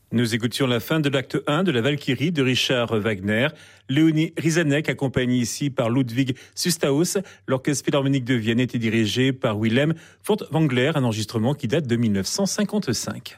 Nous écoutions la fin de l'acte 1 de la Valkyrie de Richard Wagner. Léonie Rizanek, accompagnée ici par Ludwig Sustaus. L'Orchestre Philharmonique de Vienne était dirigé par Willem Furtwängler, un enregistrement qui date de 1955.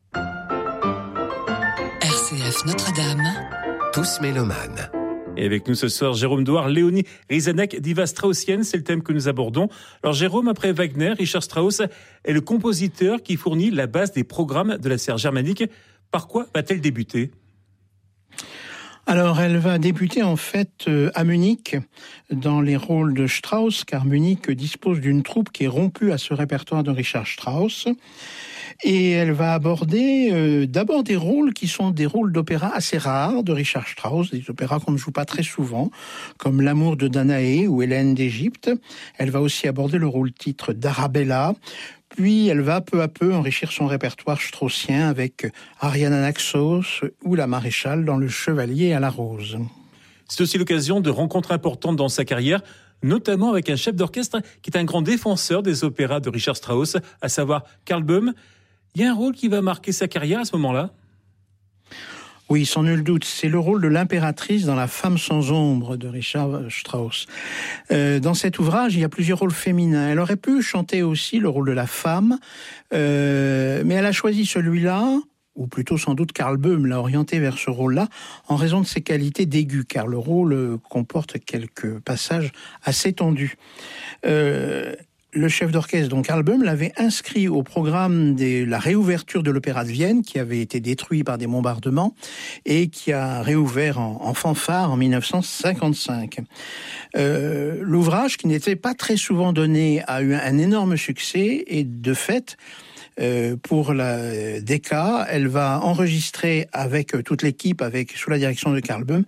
RCF Notre-Dame. Tous mélomanes. Et avec nous ce soir, Jérôme Douard, Léonie Rizanek, diva straussienne, c'est le thème que nous abordons. Alors Jérôme, après Wagner, Richard Strauss est le compositeur qui fournit la base des programmes de la serre germanique. Par quoi va-t-elle débuter ? Alors, elle va débuter en fait à Munich dans les rôles de Strauss, car Munich dispose d'une troupe qui est rompue à ce répertoire de Richard Strauss. Et elle va aborder d'abord des rôles qui sont des rôles d'opéra assez rares de Richard Strauss, des opéras qu'on ne joue pas très souvent, comme L'amour de Danaé ou Hélène d'Égypte. Elle va aussi aborder le rôle-titre d'Arabella. Puis elle va peu à peu enrichir son répertoire straussien avec Ariane Naxos ou La Maréchale dans Le Chevalier à la Rose. C'est aussi l'occasion de rencontres importantes dans sa carrière, notamment avec un chef d'orchestre qui est un grand défenseur des opéras de Richard Strauss, à savoir Karl Böhm. Il y a un rôle qui va marquer sa carrière à ce moment-là ? Oui, sans nul doute, c'est le rôle de l'impératrice dans La Femme sans ombre de Richard Strauss. Dans cet ouvrage, il y a plusieurs rôles féminins. Elle aurait pu chanter aussi le rôle de la femme, mais elle a choisi celui-là, ou plutôt sans doute Karl Böhm l'a orienté vers ce rôle-là, en raison de ses qualités d'aigu, car le rôle comporte quelques passages assez tendus. Le chef d'orchestre, donc Karl Böhm, l'avait inscrit au programme de la réouverture de l'Opéra de Vienne, qui avait été détruit par des bombardements, et qui a réouvert en fanfare en 1955. L'ouvrage, qui n'était pas très souvent donné, a eu un énorme succès, et de fait, pour la DECA, elle va enregistrer avec toute l'équipe, sous la direction de Karl Böhm,